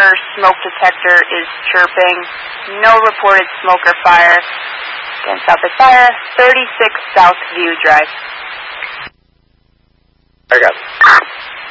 smoke detector is chirping. No reported smoke or fire. Again, Southwest Fire, 36 South View Drive. I got it.